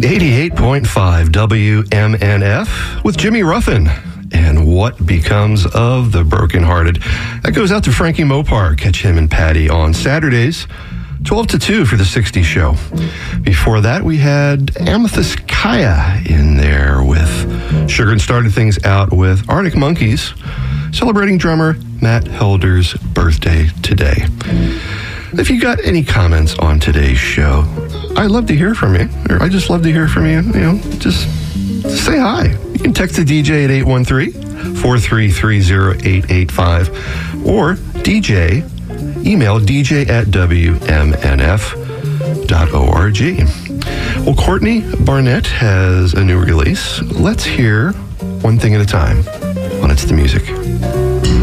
88.5 WMNF with Jimmy Ruffin and What Becomes of the Brokenhearted. That goes out to Frankie Mopar. Catch him and Patty on Saturdays, 12 to 2 for the 60 show. Before that, we had Amethyst Kaya in there with Sugar, and started things out with Arctic Monkeys, celebrating drummer Matt Helder's birthday today. If you got any comments on today's show, I'd love to hear from you. Or I just love to hear from you. Just say hi. You can text the DJ at 813-433-0885 or email DJ at WMNF.org. Well, Courtney Barnett has a new release. Let's hear One Thing at a Time on It's the Music.